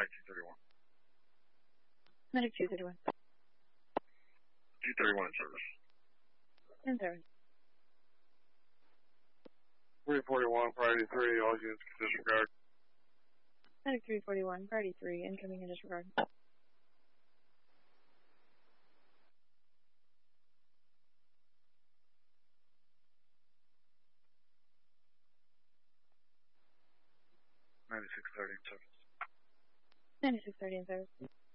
Medic 231. Medic 231. 231 in service. In service. 341, priority 3, all units can disregard. Medic 341, priority 3, incoming and disregard. $9630 in service. 9630 in service.